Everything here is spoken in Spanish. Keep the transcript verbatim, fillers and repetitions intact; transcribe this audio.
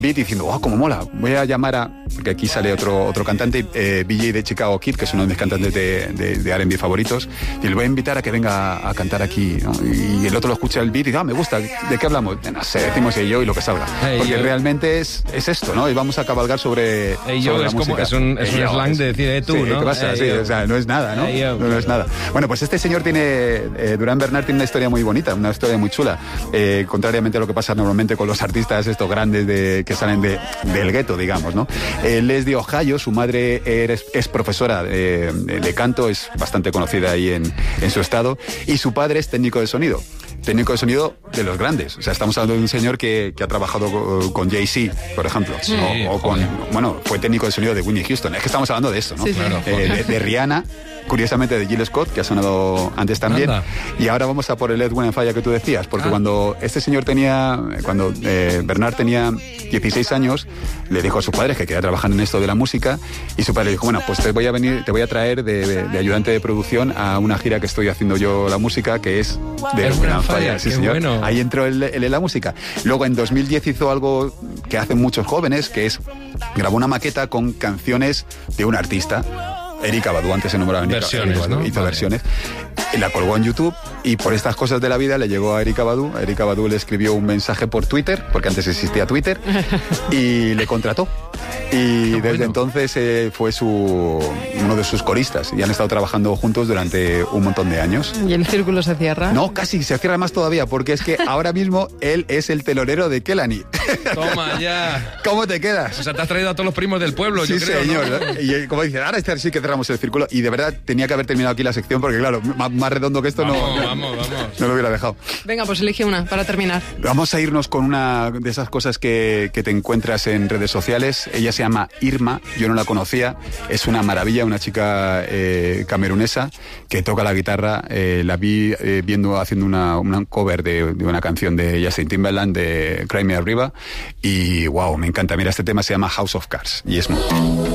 beat diciendo, wow, cómo mola, voy a llamar a, porque aquí sale otro otro cantante, eh, B J de Chicago Kid, que es uno de mis cantantes de, de, de R and B favoritos, y le voy a invitar a que venga a, a cantar aquí, ¿no? Y el otro lo escucha el beat y dice, ah, me gusta, ¿de qué hablamos? No sé, decimos hey yo y lo que salga, hey, porque yo. realmente es, es esto, ¿no? Y vamos a cabalgar sobre, hey, yo, sobre es la como, música. es un, es hey, un yo, slang es, de decir, eh, tú, sí, ¿no? ¿qué pasa? Hey, sí, yo. o sea, no es nada, ¿no? Hey, no, no es nada. Bueno, pues este señor tiene, eh, Durán Bernard tiene una historia muy bonita, una historia muy chula, eh, contrariamente a lo que pasa normalmente con los artistas estos grandes de, que salen de, del gueto, digamos, ¿no? Él es de Ohio, su madre es, es profesora de, de canto, es bastante conocida ahí en, en su estado, y su padre es técnico de sonido. Técnico de sonido de los grandes. O sea, estamos hablando de un señor que, que ha trabajado con, con Jay-Z, por ejemplo. Sí, o, o con, bueno, fue técnico de sonido de Whitney Houston. Es que estamos hablando de esto, ¿no? Sí, sí. Claro, Eh, de, de Rihanna, curiosamente de Jill Scott, que ha sonado antes también. Anda. Y ahora vamos a por el Ed Wind Fire que tú decías, porque Ah. cuando este señor tenía, cuando eh, Bernard tenía dieciséis años, le dijo a sus padres que quería trabajar en esto de la música, y su padre le dijo, bueno, pues te voy a venir, te voy a traer de, de, de ayudante de producción a una gira que estoy haciendo yo la música, que es de Ed Ed Wind Wind Fire. Fire, Sí, qué señor. bueno. Ahí entró él en la música. Luego en dos mil diez hizo algo que hacen muchos jóvenes, que es grabó una maqueta con canciones de un artista. Erykah Badu, antes se nombraba Erykah Versiones, Badu, ¿no? hizo Vale. versiones. La colgó en YouTube y por estas cosas de la vida le llegó a Erykah Badu. A Erykah Badu le escribió un mensaje por Twitter, porque antes existía Twitter, y le contrató. Y desde bueno. entonces eh, fue su uno de sus coristas y han estado trabajando juntos durante un montón de años. ¿Y el círculo se cierra? No, casi, se cierra más todavía, porque es que ahora mismo él es el telonero de Kelani. Toma ya. ¿Cómo te quedas? O sea, te has traído a todos los primos del pueblo, Sí, yo creo, señor. ¿no? ¿eh? Y eh, como dices, ahora este sí que cerramos el círculo. Y de verdad tenía que haber terminado aquí la sección porque, claro, más, más redondo que esto Vamos, no, vamos, vamos. no lo hubiera dejado. Venga, pues elige una para terminar. Vamos a irnos con una de esas cosas que, que te encuentras en redes sociales. Ella se llama Irma, yo no la conocía. Es una maravilla, una chica eh, camerunesa que toca la guitarra. Eh, la vi eh, viendo, haciendo una, una cover de, de una canción de Justin Timberland, de Cry Me a River. Y wow, me encanta. Mira, este tema se llama House of Cards y es muy...